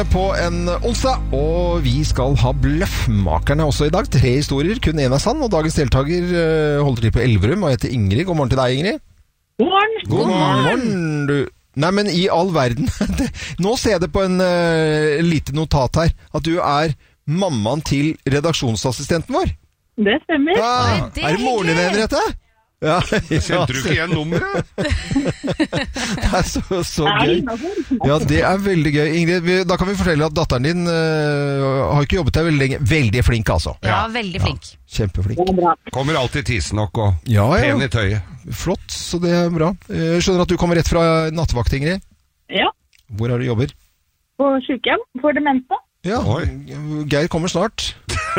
På en onsdag, og vi skal ha Bløffmakerne også i dag. 3 historier, kun en er sann, og dagens deltaker holder til på Elverum og heter Ingrid. God morgen til deg, Ingrid. God morgen. God morgen, du. Nei, men i all verden. Nå ser jeg det på en lite notat her, at du er mammaen til redaksjonsassistenten vår. Det stemmer. Ja, er det moren din, Henriette? Ja, Sendte du ikke igjen nummeret? Det er så gøy. Ja, det er veldig gøy. Ingrid, da kan vi fortelle at datteren din har ikke jobbet der veldig lenge. Veldig flink, altså. Ja, veldig flink. Ja, kjempeflink. Kommer alltid tidsnok og pen i tøyet. Flott, så det er bra. Jeg skjønner at du kommer rett fra nattevakt, Ingrid. Ja. Hvor er du jobber? På sykehjem for demente. Ja, Oi. Geir kommer snart.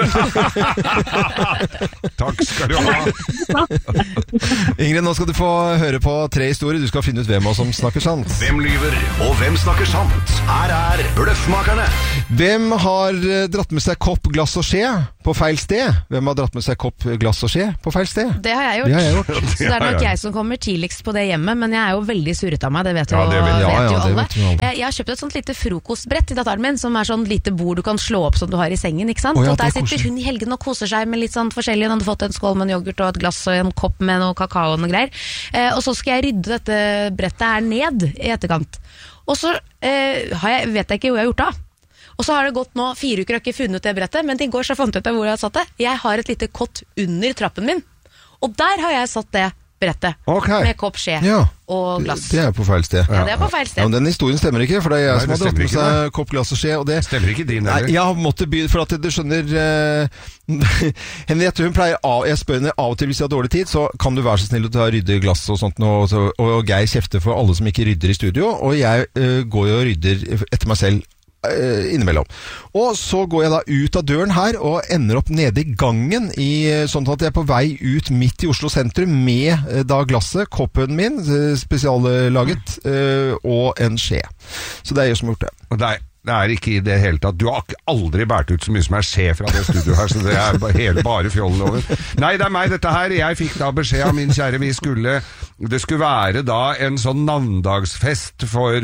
Takk skal du ha. Ingrid, nå skal du få høre på 3 historier. Du skal finne ut hvem av oss som snakker sant. Hvem lyver, og hvem snakker sant? Her er Bløffmakerne. Hvem har dratt med seg kopp, glass og skje på feil sted? Hvem har dratt med seg kopp, glass og skje på feil sted? Det har jeg gjort. Det har jeg gjort. Så det er nok jeg som kommer tidligst på det hjemmet, men jeg er jo veldig surret av meg, det vet jo, det vet jeg. vet jo Ja, det alle. vet vi alle. Jeg har kjøpt et sånt lite frokostbrett til datteren min, som er sånn lite bord du kan slå opp som du har i sengen, ikke sant? Å ja, og der det er sitter koselig. hun i helgen og koser seg med litt sånn forskjellig. Hun hadde fått en skål med en yoghurt og et glass og en kopp med noe kakao og noe greier. Og så skal jeg rydde dette brettet her ned i etterkant. Og så vet jeg ikke hvor jeg har gjort det av. Og så har det gått nå 4 uker og ikke funnet det brettet, men i går så fant jeg ut hvor jeg har satt det. Jeg har et lite kott under trappen min, og der har jeg satt det brettet. Ok. Med kopp, skje og glass. Det er på feil sted. Ja, det er på feil Ja, sted. men den historien stemmer ikke, for det er jeg Nei, som det har dratt stemmer med ikke, seg kopp, glass og skje, og det Stemmer ikke din, Nei, eller? jeg har måttet by, for at du skjønner Henriette, hun pleier jeg spør henne av og til hvis jeg har dårlig tid, så kan du være så snill å rydde glass og sånt, og Geir kjefter for alle som ikke rydder i studio, og jeg går jo og rydder etter meg selv innimellom. Og så går jeg da ut av døren her og ender opp nede i gangen sånn at jeg er på vei ut midt i Oslo sentrum med da glasset, koppen min spesiallaget og en skje. Så det er jeg som har gjort det. Og det er ikke i det hele tatt. Du har aldri bært ut så mye som er sjef fra det studioet her, så det er bare fjolloven. Nei, det er meg dette her. Jeg fikk da beskjed av min kjære, det skulle være da en sånn navndagsfest for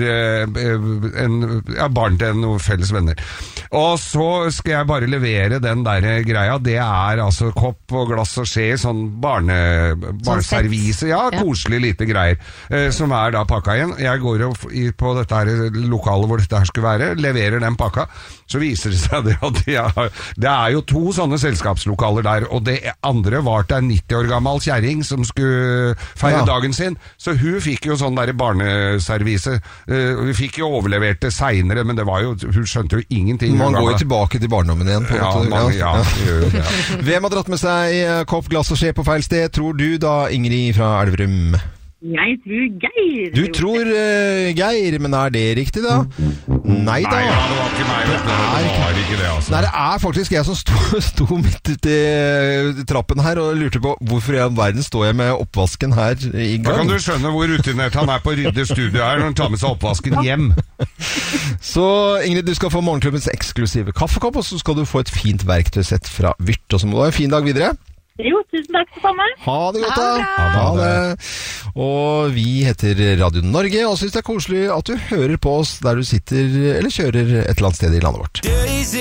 barn til noen felles venner. Og så skal jeg bare levere den der greia. Det er altså kopp og glass og skje, sånn barneservise. Ja, koselig lite greier, som er da pakka igjen. Jeg går på dette her lokalet hvor dette her skulle være, leverer den pakka, så viser det seg at det er jo 2 sånne selskapslokaler der, og det andre var til en 90 år gammel kjæring som skulle feire dagen sin, så hun fikk jo sånn der barneservise. Hun fikk jo overlevert det senere, men det var jo, hun skjønte jo ingenting. Man går jo tilbake til barndommen igjen. På gjør jo det. Hvem har dratt med seg kopp, glass og skje på feil sted, tror du da, Ingrid fra Elverum? Jeg tror Geir. Du tror Geir, men er det riktig da? Nei da. Nei, det var ikke meg. Det var ikke det, altså. Nei, det er faktisk jeg som sto midt ute i trappen her og lurte på hvorfor i all verden står jeg med oppvasken her i gang. Da kan du skjønne hvor rutinert han er på å rydde studio her når han tar med seg oppvasken hjem. Så Ingrid, du skal få morgenklubbens eksklusive kaffekopp, og så skal du få et fint verktøysett fra Vyrt. Og så må du ha en fin dag videre. Jo, tusen takk for sammen. Ha det godt da. Ha det. Og vi heter Radio Norge, og synes det er koselig at du hører på oss der du sitter eller kjører et eller annet sted i landet vårt.